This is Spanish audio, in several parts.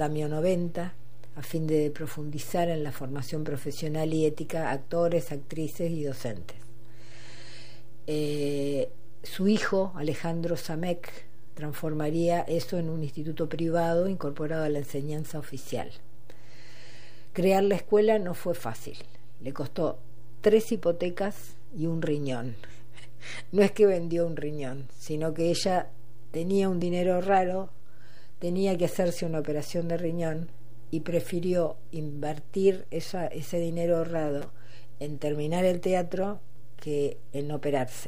Andamio 90, a fin de profundizar en la formación profesional y ética a actores, actrices y docentes. Su hijo, Alejandro Samek, transformaría eso en un instituto privado incorporado a la enseñanza oficial. Crear la escuela no fue fácil, le costó 3 hipotecas y un riñón. No es que vendió un riñón, sino que ella tenía un dinero raro, tenía que hacerse una operación de riñón y prefirió invertir ese dinero ahorrado en terminar el teatro que en operarse.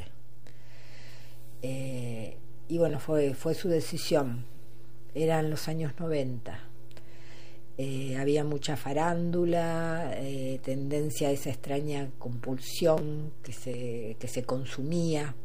Y bueno, fue su decisión. Eran los años 90. Había mucha farándula, tendencia a esa extraña compulsión que se consumía.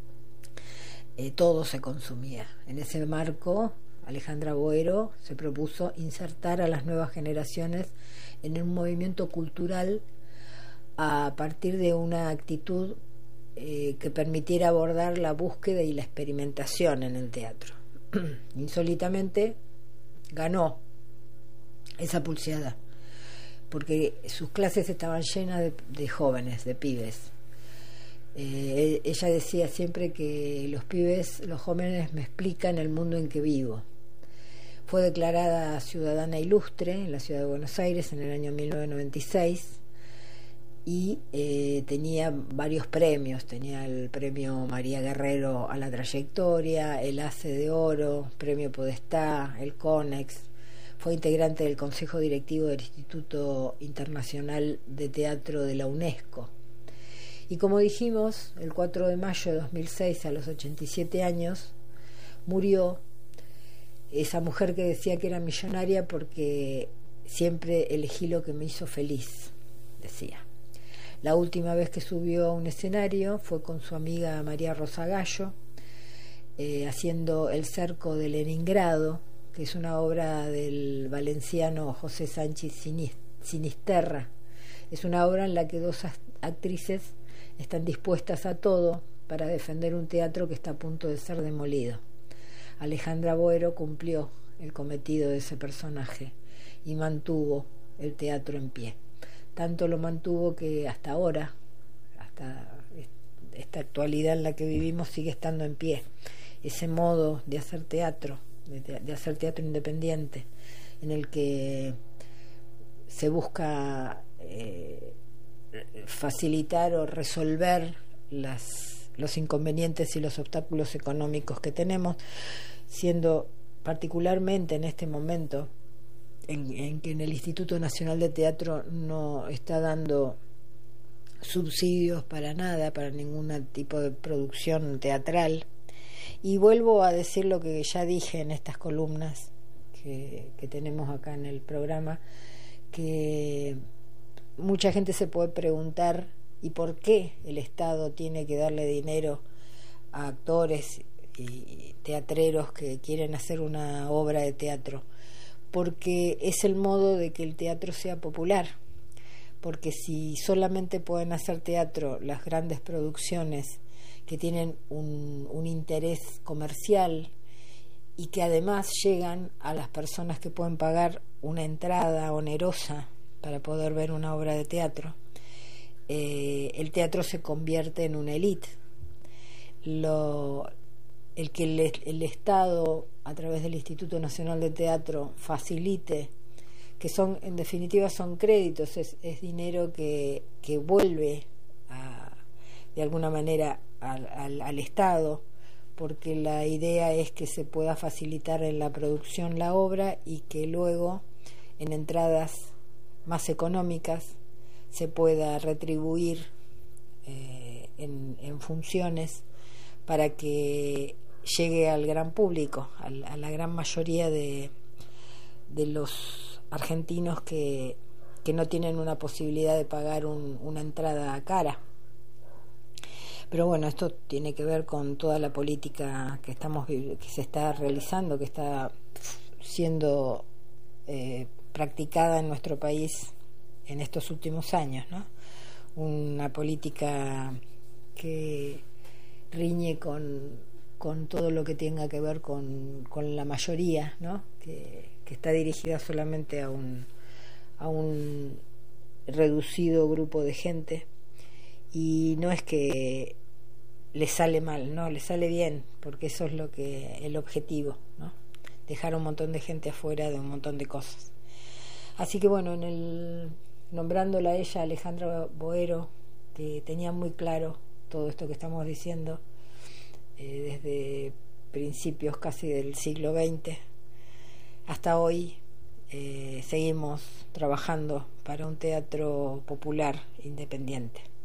Todo se consumía. En ese marco, Alejandra Boero se propuso insertar a las nuevas generaciones en un movimiento cultural a partir de una actitud que permitiera abordar la búsqueda y la experimentación en el teatro. Insólitamente ganó esa pulseada, porque sus clases estaban llenas de jóvenes, de pibes. Ella decía siempre que los jóvenes me explican el mundo en que vivo. Fue declarada ciudadana ilustre en la ciudad de Buenos Aires en el año 1996 y tenía varios premios. Tenía el premio María Guerrero a la trayectoria, el Ace de Oro, premio Podestá, el Conex. Fue integrante del Consejo Directivo del Instituto Internacional de Teatro de la UNESCO. Y como dijimos, el 4 de mayo de 2006, a los 87 años, murió esa mujer que decía que era millonaria porque siempre elegí lo que me hizo feliz, decía. La última vez que subió a un escenario fue con su amiga María Rosa Gallo, haciendo El cerco de Leningrado, que es una obra del valenciano José Sánchez Sinisterra. Es una obra en la que 2 actrices están dispuestas a todo para defender un teatro que está a punto de ser demolido. Alejandra Boero cumplió el cometido de ese personaje y mantuvo el teatro en pie. Tanto lo mantuvo que hasta ahora, hasta esta actualidad en la que vivimos, sigue estando en pie. Ese modo de hacer teatro, de hacer teatro independiente, en el que se busca facilitar o resolver los inconvenientes y los obstáculos económicos que tenemos, siendo particularmente en este momento en que en el Instituto Nacional de Teatro no está dando subsidios para nada, para ningún tipo de producción teatral. Y vuelvo a decir lo que ya dije en estas columnas que tenemos acá en el programa, que mucha gente se puede preguntar ¿y por qué el Estado tiene que darle dinero a actores y teatreros que quieren hacer una obra de teatro? Porque es el modo de que el teatro sea popular. Porque si solamente pueden hacer teatro las grandes producciones que tienen un interés comercial y que además llegan a las personas que pueden pagar una entrada onerosa para poder ver una obra de teatro, el teatro se convierte en una élite. El que el Estado, a través del Instituto Nacional de Teatro, facilite, que son, en definitiva, son créditos, es dinero que vuelve de alguna manera al Estado, porque la idea es que se pueda facilitar en la producción la obra y que luego, en entradas más económicas, se pueda retribuir en funciones para que llegue al gran público, a la gran mayoría de los argentinos que no tienen una posibilidad de pagar una entrada cara. Pero bueno, esto tiene que ver con toda la política que se está realizando, que está siendo practicada en nuestro país en estos últimos años, ¿no? Una política que riñe con todo lo que tenga que ver con la mayoría, ¿no? que que está dirigida solamente a un reducido grupo de gente, y no es que le sale mal, no, le sale bien, porque eso es lo que el objetivo, ¿no? Dejar a un montón de gente afuera de un montón de cosas. Así que bueno, nombrándola a ella, Alejandra Boero, que tenía muy claro todo esto que estamos diciendo, desde principios casi del siglo XX hasta hoy, seguimos trabajando para un teatro popular independiente.